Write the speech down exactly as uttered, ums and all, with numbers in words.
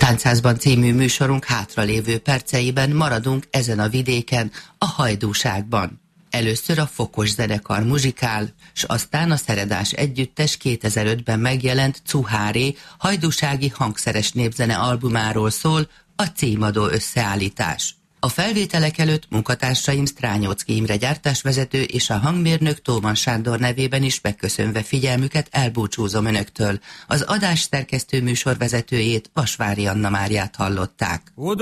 Táncházban című műsorunk hátralévő perceiben maradunk ezen a vidéken, a Hajdúságban. Először a Fokos zenekar muzsikál, s aztán a Szeredás együttes kétezer-ötben megjelent Cuháré hajdúsági hangszeres népzene albumáról szól a címadó összeállítás. A felvételek előtt munkatársaim Strányóczky Imre gyártásvezető és a hangmérnök Tóman Sándor nevében is megköszönve figyelmüket elbúcsúzom önöktől. Az adás szerkesztő műsorvezetőjét, Vasvári Anna Máriát hallották.